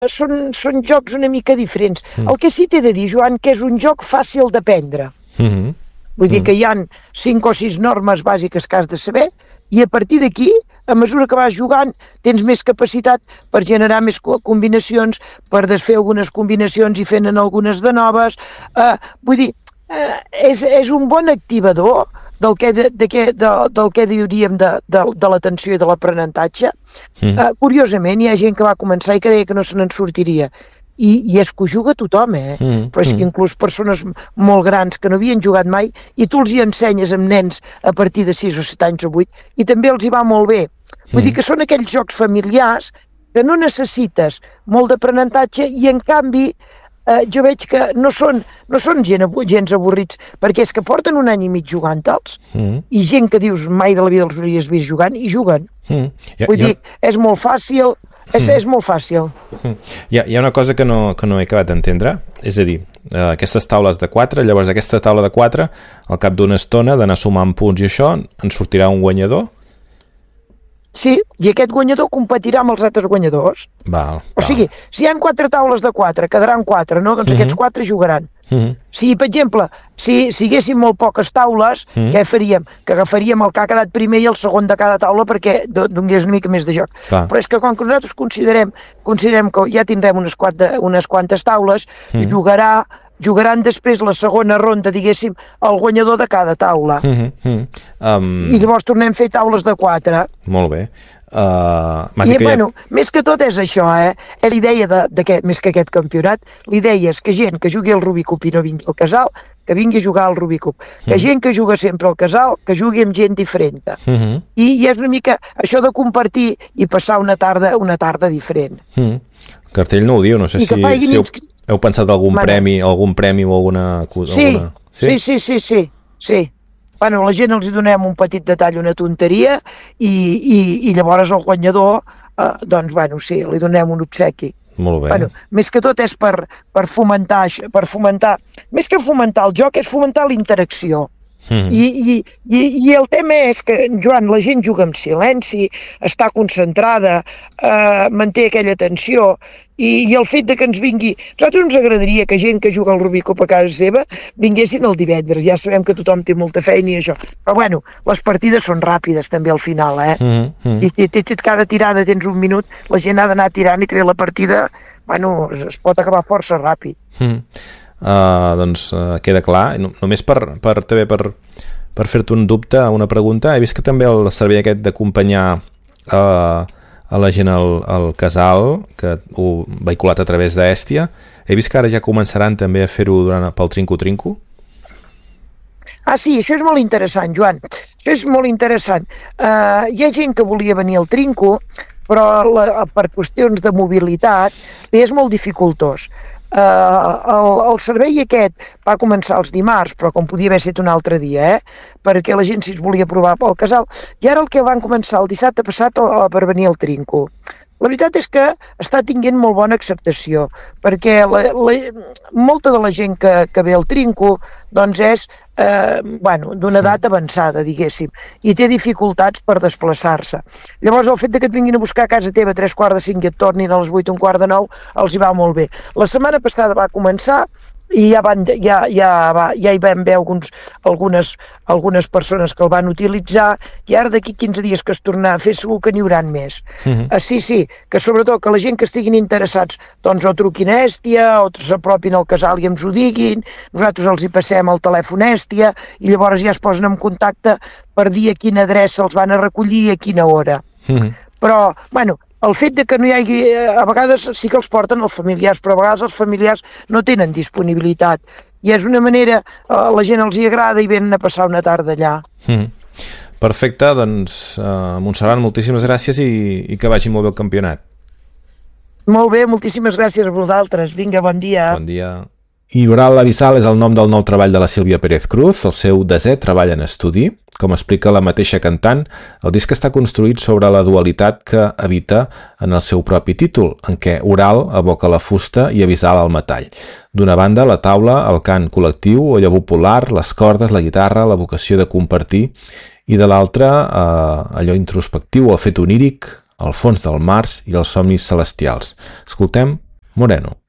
són jocs una mica diferents. El que sí t'he de dir, Joan, que és un joc fàcil d'aprendre. Vull dir que hi ha 5 o 6 normes bàsiques que has de saber i a partir d'aquí, a mesura que vas jugant, tens més capacitat per generar més combinacions, per desfer algunes combinacions i fent algunes de noves. Vull dir, és un bon activador del que diríem de l'atenció i de l'aprenentatge. Curiosament, hi ha gent que va començar i que deia que no se n'en sortiria. I és que ho juga tothom, però és que inclús persones molt grans que no havien jugat mai i tu els hi ensenyes amb nens a partir de 6 o 7 anys o 8 i també els hi va molt bé. Vull dir que són aquells jocs familiars que no necessites molt d'aprenentatge i en canvi jo veig que no són gens avorrits, perquè és que porten un any i mig jugant-te'ls i gent que dius mai de la vida els hauries vist jugant i juguen. Vull dir, és molt fàcil. És molt fàcil. Hi ha una cosa que no he acabat d'entendre, és a dir, aquestes taules de 4, llavors aquesta taula de 4, al cap d'una estona d'anar sumant punts i això, en sortirà un guanyador? Sí, i aquest guanyador competirà amb els altres guanyadors. O sigui, si hi ha 4 taules de 4, quedaran 4, no? Doncs aquests 4 jugaran. Si, per exemple, si haguéssim molt poques taules, què faríem? Que agafaríem el que ha quedat primer i el segon de cada taula perquè donés una mica més de joc. Però és que com que nosaltres considerem que ja tindrem unes quantes taules, jugaran després la segona ronda, diguéssim, el guanyador de cada taula. I llavors tornem a fer taules de 4. Molt bé. Més que tot és això, la idea més que aquest campionat, l'idea és que gent que jugui al Rubik Cup i no vingui al casal, que vingui a jugar al Rubik Cup. Que gent que juga sempre al casal, que jugui amb gent diferent. I és una mica això de compartir i passar una tarda diferent. El cartell no ho diu, no sé si heu pensat algun premi o alguna cosa. Sí. Bueno, a la gent els donem un petit detall, una tonteria, i llavors al guanyador, li donem un obsequi. Molt bé. Més que tot és per fomentar, més que fomentar el joc, és fomentar la interacció. I el tema és que, Joan, la gent juga amb silenci, està concentrada, manté aquella atenció, i el fet de que ens vingui... Nosaltres ens agradaria que gent que juga al Rubik Cup a casa seva vinguessin el divendres. Ja sabem que tothom té molta feina i això. Però bueno, les partides són ràpides també al final, I cada tirada tens un minut, la gent ha d'anar tirant i treure la partida, es pot acabar força ràpid. Doncs queda clar. Només per fer-te un dubte, una pregunta, he vist que també el servei aquest d'acompanyar a la gent al casal, que ho vehiculat a través d'Hèstia, he vist que ara ja començaran també a fer-ho pel Trinco-Trinco? Sí, això és molt interessant, Joan. Això és molt interessant. Hi ha gent que volia venir al Trinco, però per qüestions de mobilitat li és molt dificultós. El servei aquest va començar els dimarts, però com podia haver estat un altre dia, perquè la gent si es volia provar pel casal, i ara el que van començar el dissabte passat per venir al Trinco. La veritat és que està tinguent molt bona acceptació, perquè molta de la gent que ve al Trinco doncs és d'una edat avançada, diguéssim, i té dificultats per desplaçar-se. Llavors el fet que et vinguin a buscar a casa teva a 3:45 i et tornin a les 8:15, els hi va molt bé. La setmana passada va començar i ja hi vam veure algunes persones que el van utilitzar, i ara d'aquí 15 dies que es tornarà a fer segur que n'hi haurà més. Sí, que sobretot que la gent que estiguin interessats doncs o truquin a Hèstia o s'apropin al casal i ens ho diguin, nosaltres els hi passem el telèfon Hèstia i llavors ja es posen en contacte per dir a quina adreça els van a recollir i a quina hora. Però, el fet de que no hi hagi... A vegades sí que els porten els familiars, però a vegades els familiars no tenen disponibilitat. I és una manera... la gent els hi agrada i venen a passar una tarda allà. Perfecte, doncs, Montserrat, moltíssimes gràcies i que vagi molt bé el campionat. Molt bé, moltíssimes gràcies a vosaltres. Vinga, bon dia. Bon dia. I Oral Abissal és el nom del nou treball de la Sílvia Pérez Cruz, el seu 10è treball en estudi. Com explica la mateixa cantant, el disc està construït sobre la dualitat que habita en el seu propi títol, en què oral evoca la fusta i Abissal el metall. D'una banda, la taula, el cant col·lectiu o llavor polar, les cordes, la guitarra, la vocació de compartir, i de l'altra, allò introspectiu, el fet oníric, el fons del març i els somnis celestials. Escoltem Moreno.